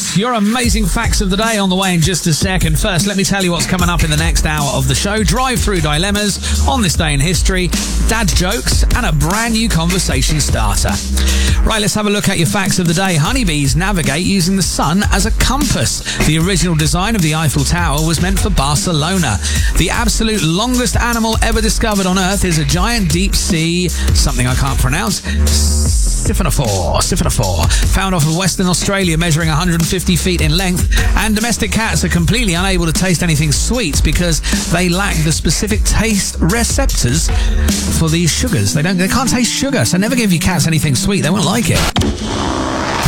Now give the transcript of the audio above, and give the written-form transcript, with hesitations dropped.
Your amazing facts of the day on the way in just a second. First, let me tell you what's coming up in the next hour of the show. Drive-through dilemmas on this day in history, dad jokes, and a brand new conversation starter. Right, let's have a look at your facts of the day. Honeybees navigate using the sun as a compass. The original design of the Eiffel Tower was meant for Barcelona. The absolute longest animal ever discovered on Earth is a giant deep sea, something I can't pronounce, Siphonophore, found off of Western Australia, measuring 150 feet in length. And domestic cats are completely unable to taste anything sweet because they lack the specific taste receptors for these sugars. They can't taste sugar, so never give your cats anything sweet. They won't like it.